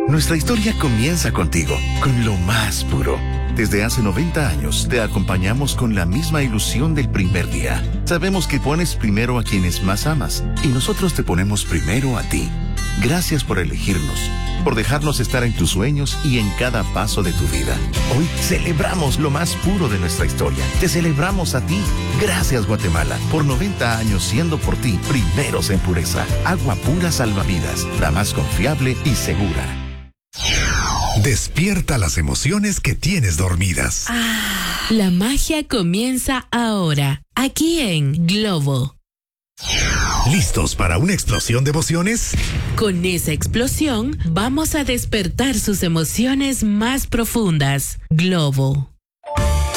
Nuestra historia comienza contigo, con lo más puro. Desde hace 90 años te acompañamos con la misma ilusión del primer día. Sabemos que pones primero a quienes más amas y nosotros te ponemos primero a ti. Gracias por elegirnos, por dejarnos estar en tus sueños y en cada paso de tu vida. Hoy celebramos lo más puro de nuestra historia. Te celebramos a ti. Gracias, Guatemala, por 90 años siendo por ti primeros en pureza. Agua pura salvavidas, la más confiable y segura. Despierta las emociones que tienes dormidas. La magia comienza ahora, aquí en Globo. ¿Listos para una explosión de emociones? Con esa explosión, vamos a despertar sus emociones más profundas. Globo.